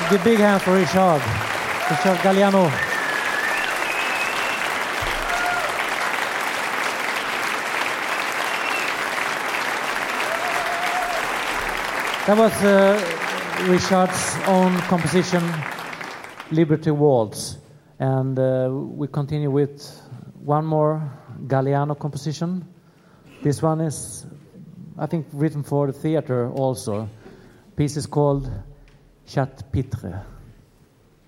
Give big hand for Richard Galliano. That was Richard's own composition, Liberty Waltz. And we continue with one more Galliano composition. This one is, I think, written for the theater also. Piece is called Chat Pitre.